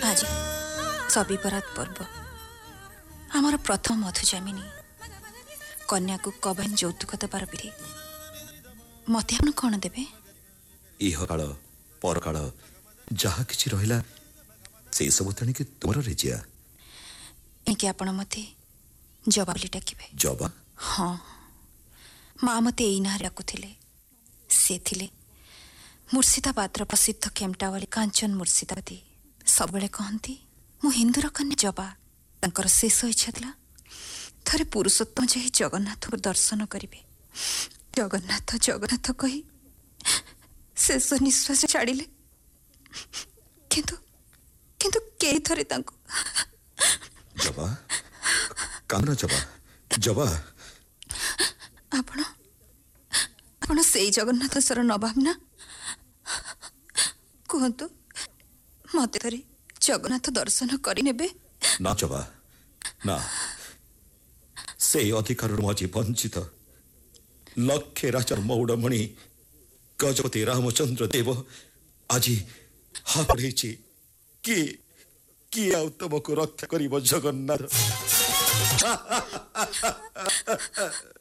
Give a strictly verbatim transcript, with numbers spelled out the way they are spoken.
आज सबी बरात पर्व आमर प्रथम मधुजामिनी कन्या को कबाइन यौतुक देवार विधि मत आप कौन देवे इह काल पर काल जहा किछि रहिला से सब तेणिक तुमर रेजिया इनके आपण मते जबा बोली डाकिबे जबा हाँ माँ मते एई ना डाकुथिले से थिले मुर्शिदाबाद प्रसिद्ध खेमटावाली कांचन मुर्शिदाबादी सब बेले कहती मु हिंदूर कन्या जबा तांकर शेष इच्छा था थरे पुरुषोत्तम जाई जगन्नाथ को दर्शन करिवे जगन्नाथ जगन्नाथ कही शेष निश्वास छाड़िले किंतु किंतु केई थरे तांको जबा कामना जबा जबा आपण आपण सेई जगन्नाथ सर नभावना कहतु मत थरे जगन्नाथ दर्शन करि नेबे ना जबा ना से अधिकार मजी वंचित लक्षे राजार मौड़मणि गजपति रामचंद्र देव आज हा पढ़े किए किए आ तुमको रक्षा कर जगन्नाथ